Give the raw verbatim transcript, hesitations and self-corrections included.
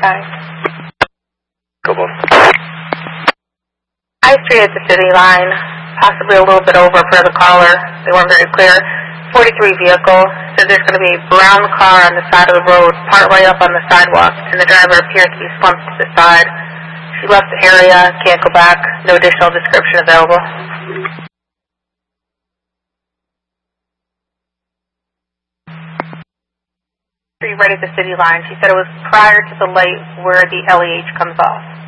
Bye. Go both. I Street at the city line, possibly a little bit over for the caller. They weren't very clear. forty-three vehicle said there's going to be a brown car on the side of the road, part way up on the sidewalk, and the driver appears to be slumped to the side. She left the area, can't go back. No additional description available. Right at the city line. She said it was prior to the light where the L E H comes off.